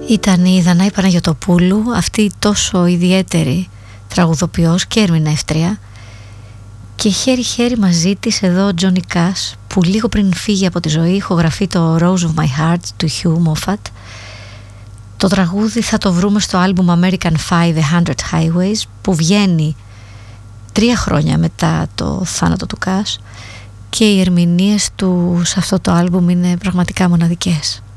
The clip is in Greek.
Ήταν η Δανάη Παναγιωτοπούλου, αυτή η τόσο ιδιαίτερη τραγουδοποιός και ερμηνεύτρια, και χέρι-χέρι μαζί της εδώ ο Τζόνι Κάς, που λίγο πριν φύγει από τη ζωή ηχογραφεί το Rose of My Heart του Hugh Moffat. Το τραγούδι θα το βρούμε στο άλμπουμ American 5 The 100 Highways, που βγαίνει 3 χρόνια μετά το θάνατο του Κάς, και οι ερμηνείες του σε αυτό το άλμπουμ είναι πραγματικά μοναδικές.